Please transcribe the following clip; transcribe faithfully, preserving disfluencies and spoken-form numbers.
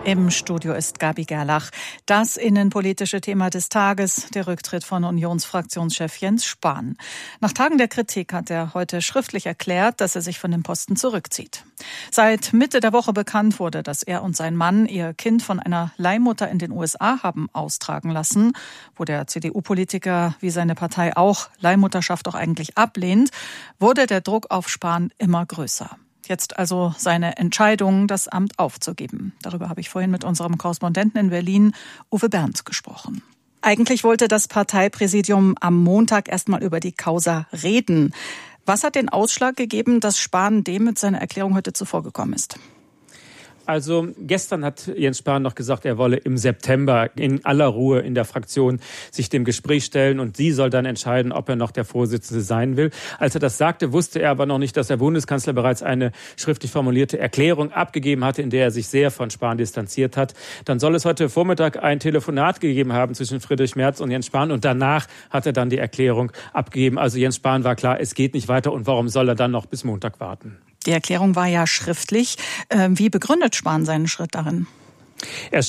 Im Studio ist Gabi Gerlach. Das innenpolitische Thema des Tages, der Rücktritt von Unionsfraktionschef Jens Spahn. Nach Tagen der Kritik hat er heute schriftlich erklärt, dass er sich von dem Posten zurückzieht. Seit Mitte der Woche bekannt wurde, dass er und sein Mann ihr Kind von einer Leihmutter in den U S A haben austragen lassen, wo der C D U-Politiker wie seine Partei auch Leihmutterschaft doch eigentlich ablehnt, wurde der Druck auf Spahn immer größer. Jetzt also seine Entscheidung, das Amt aufzugeben. Darüber habe ich vorhin mit unserem Korrespondenten in Berlin, Uwe Bernd, gesprochen. Eigentlich wollte das Parteipräsidium am Montag erst mal über die Causa reden. Was hat den Ausschlag gegeben, dass Spahn dem mit seiner Erklärung heute zuvorgekommen ist? Also gestern hat Jens Spahn noch gesagt, er wolle im September in aller Ruhe in der Fraktion sich dem Gespräch stellen und sie soll dann entscheiden, ob er noch der Vorsitzende sein will. Als er das sagte, wusste er aber noch nicht, dass der Bundeskanzler bereits eine schriftlich formulierte Erklärung abgegeben hatte, in der er sich sehr von Spahn distanziert hat. Dann soll es heute Vormittag ein Telefonat gegeben haben zwischen Friedrich Merz und Jens Spahn und danach hat er dann die Erklärung abgegeben. Also Jens Spahn war klar, es geht nicht weiter und warum soll er dann noch bis Montag warten? Die Erklärung war ja schriftlich. Wie begründet Spahn seinen Schritt darin? Er